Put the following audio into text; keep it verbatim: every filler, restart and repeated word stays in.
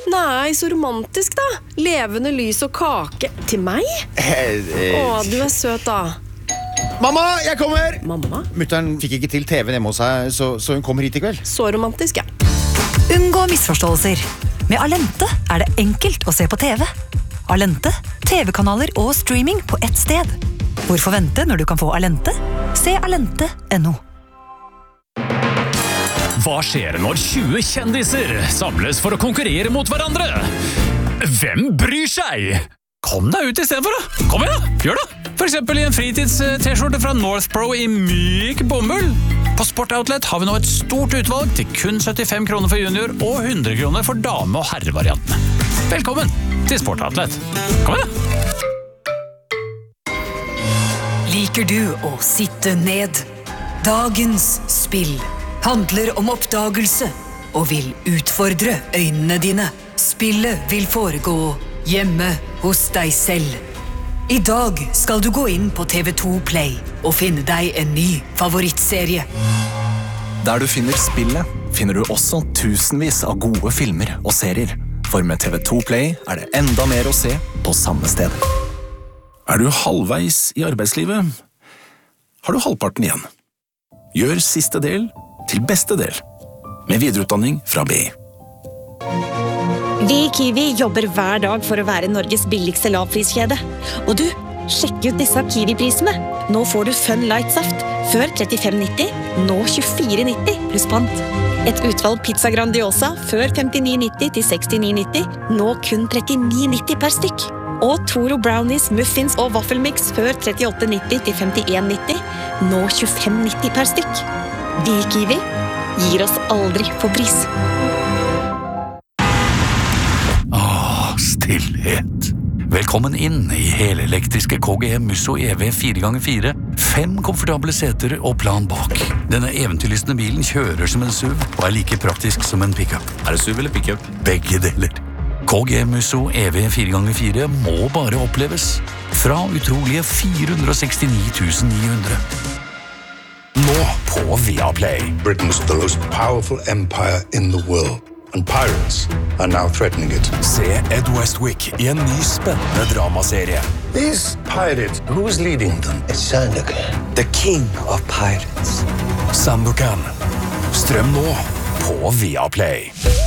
Nei, så romantisk da. Levende lys og kake. Til meg? Å, du er søt da. Mamma, jeg kommer! Mamma? Mutteren fikk ikke til T V-en hjemme hos seg, så, så hun kommer hit i kveld. Så romantisk, ja. Unngå misforståelser. Med Alente er det enkelt å se på T V. Alente, T V-kanaler og streaming på ett sted. Hvorfor vente når du kan få Alente? Se alente punktum no. Hva skjer når tjue kjendiser samles for å konkurrere mot hverandre? Hvem bryr seg? Kom deg ut i stedet for da. Kom igjen, gjør det. For eksempel i en fritids-t-skjorte fra North Pro i myk bomull. På Sportoutlet har vi nå et stort utvalg til kun syttifem kroner for junior og hundre kroner for dame- og herrevariantene. Velkommen til Sportoutlet. Kom igjen. Liker du å sitte ned? Dagens spill handler om oppdagelse og vil utfordre øynene dine. Spillet vil foregå hjemme hos deg selv. I dag skal du gå inn på T V to Play og finne deg en ny favorittserie. Der du finner spillet, finner du også tusenvis av gode filmer og serier. For med T V to Play er det enda mer å se på samme sted. Er du halvveis i arbeidslivet? Har du halvparten igjen? Gjør siste del til beste del, med videreutdanning fra B I. Vi i Kiwi jobber hver dag for å være Norges billigste lavpriskjede. Og du, sjekk ut disse Kiwi-prisene. Nå får du Fun Light Saft, før trettifem nitti, nå tjuefire nitti pluss pant. Et utvalg pizza Grandiosa, før femtini nitti til sekstini nitti, nå kun trettini nitti per stykk. Og Toro Brownies, Muffins og Waffelmix, før trettiåtte nitti til femtien nitti, nå tjuefem nitti per stykk. Vi i Kiwi gir oss aldri på pris. Åh, stillhet. Velkommen inn i helelektriske K G E Musso E V fire ganger fire. Fem komfortable seter og plan bak. Denne eventyrlystne bilen kjører som en SUV og er like praktisk som en pickup. Er det SUV eller pickup? Begge deler. K G E Musso E V fire ganger fire må bare oppleves. Fra utrolige fire hundre og sekstini tusen ni hundre. Nå på Viaplay. Britain's the most powerful empire in the world, and pirates are now threatening it. Se Ed Westwick i en ny spennende dramaserie. These pirates, who's leading them? It's Sandokan, the king of pirates. Sandokan. Strøm nå på Viaplay.